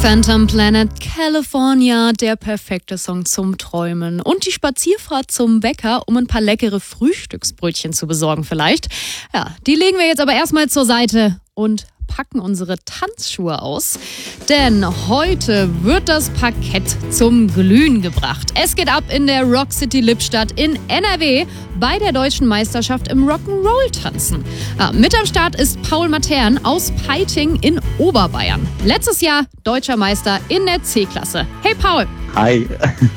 Phantom Planet, California, der perfekte Song zum Träumen. Und die Spazierfahrt zum Bäcker, um ein paar leckere Frühstücksbrötchen zu besorgen vielleicht. Ja, die legen wir jetzt aber erstmal zur Seite und packen unsere Tanzschuhe aus. Denn heute wird das Parkett zum Glühen gebracht. Es geht ab in der Rock City Lippstadt in NRW bei der Deutschen Meisterschaft im Rock'n'Roll-Tanzen. Ja, mit am Start ist Paul Matern aus Peiting in Oberbayern. Letztes Jahr deutscher Meister in der C-Klasse. Hey Paul! Hi!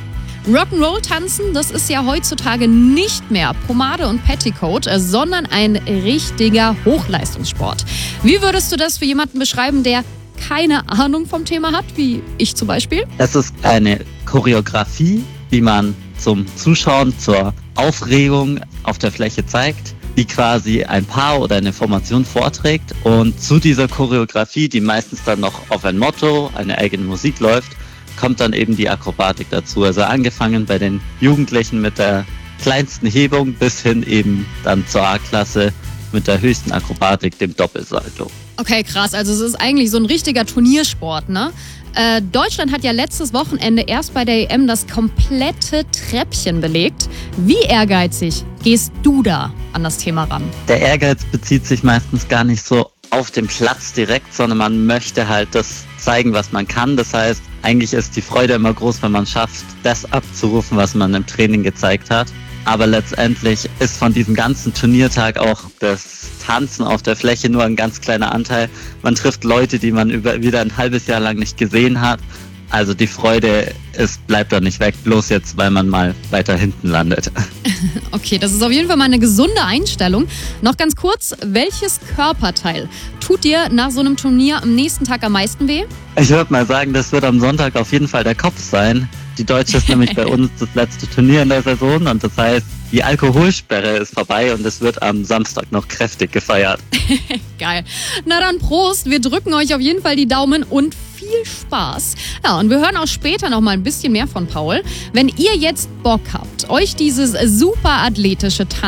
Rock'n'Roll-Tanzen, das ist ja heutzutage nicht mehr Pomade und Petticoat, sondern ein richtiger Hochleistungssport. Wie würdest du das für jemanden beschreiben, der keine Ahnung vom Thema hat, wie ich zum Beispiel? Es ist eine Choreografie, die man zum Zuschauen, zur Aufregung auf der Fläche zeigt, die quasi ein Paar oder eine Formation vorträgt. Und zu dieser Choreografie, die meistens dann noch auf ein Motto, eine eigene Musik läuft, kommt dann eben die Akrobatik dazu. Also angefangen bei den Jugendlichen mit der kleinsten Hebung bis hin eben dann zur A-Klasse mit der höchsten Akrobatik, dem Doppelsalto. Okay, krass. Also es ist eigentlich so ein richtiger Turniersport, ne? Deutschland hat ja letztes Wochenende erst bei der EM das komplette Treppchen belegt. Wie ehrgeizig gehst du da an das Thema ran? Der Ehrgeiz bezieht sich meistens gar nicht so auf den Platz direkt, sondern man möchte halt das zeigen, was man kann. Das heißt, eigentlich ist die Freude immer groß, wenn man schafft, das abzurufen, was man im Training gezeigt hat. Aber letztendlich ist von diesem ganzen Turniertag auch das Tanzen auf der Fläche nur ein ganz kleiner Anteil. Man trifft Leute, die man wieder ein halbes Jahr lang nicht gesehen hat. Also die Freude bleibt da nicht weg, bloß jetzt, weil man mal weiter hinten landet. Okay, das ist auf jeden Fall mal eine gesunde Einstellung. Noch ganz kurz, welches Körperteil tut dir nach so einem Turnier am nächsten Tag am meisten weh? Ich würde mal sagen, das wird am Sonntag auf jeden Fall der Kopf sein. Die Deutsche ist nämlich bei uns das letzte Turnier in der Saison und das heißt, die Alkoholsperre ist vorbei und es wird am Samstag noch kräftig gefeiert. Geil. Na dann Prost, wir drücken euch auf jeden Fall die Daumen und viel Spaß. Ja, und wir hören auch später noch mal ein bisschen mehr von Paul. Wenn ihr jetzt Bock habt, euch dieses super athletische